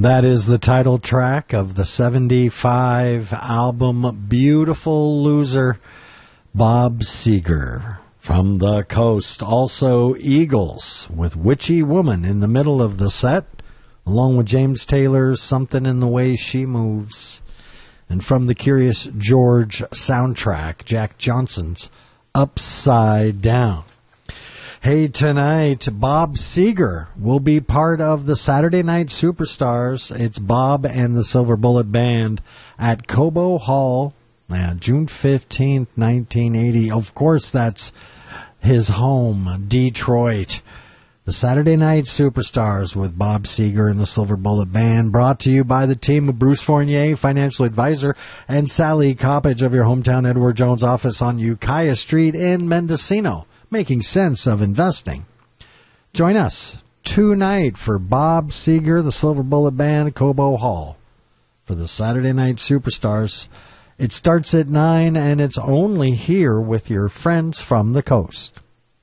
That is the title track of the 75 album Beautiful Loser, Bob Seger from the Coast. Also Eagles with Witchy Woman in the middle of the set, along with James Taylor's Something in the Way She Moves. And from the Curious George soundtrack, Jack Johnson's Upside Down. Hey, tonight, Bob Seger will be part of the Saturday Night Superstars. It's Bob and the Silver Bullet Band at Cobo Hall, June 15th, 1980. Of course, that's his home, Detroit. The Saturday Night Superstars with Bob Seger and the Silver Bullet Band, brought to you by the team of Bruce Fournier, financial advisor, and Sally Coppage of your hometown Edward Jones office on Ukiah Street in Mendocino, making sense of investing. Join us tonight for Bob Seger, the Silver Bullet Band, Cobo Hall, for the Saturday Night Superstars. It starts at 9, and it's only here with your friends from the coast.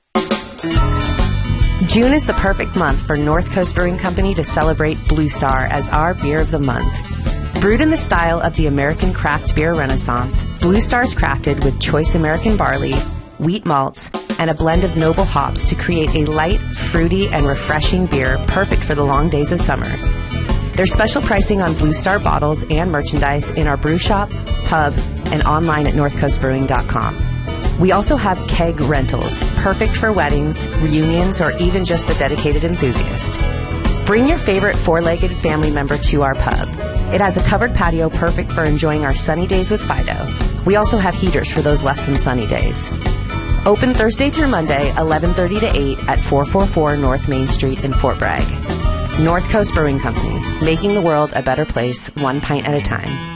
June is the perfect month for North Coast Brewing Company to celebrate Blue Star as our beer of the month. Brewed in the style of the American craft beer renaissance, Blue Star is crafted with choice American barley, wheat malts, and a blend of noble hops to create a light, fruity, and refreshing beer perfect for the long days of summer. There's special pricing on Blue Star bottles and merchandise in our brew shop, pub, and online at northcoastbrewing.com. We also have keg rentals, perfect for weddings, reunions, or even just the dedicated enthusiast. Bring your favorite four-legged family member to our pub. It has a covered patio perfect for enjoying our sunny days with Fido. We also have heaters for those less than sunny days. Open Thursday through Monday, 11:30 to 8 at 444 North Main Street in Fort Bragg. North Coast Brewing Company, making the world a better place, one pint at a time.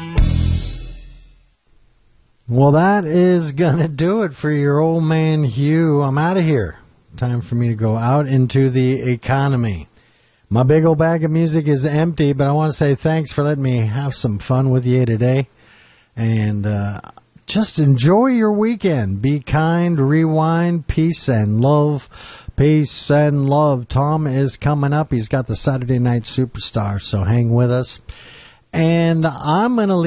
Well, that is going to do it for your old man Hugh. I'm out of here. Time for me to go out into the economy. My big old bag of music is empty, but I want to say thanks for letting me have some fun with you today. And just enjoy your weekend. Be kind, rewind, peace and love. Peace and love. Tom is coming up. He's got the Saturday Night Superstar, so hang with us. And I'm going to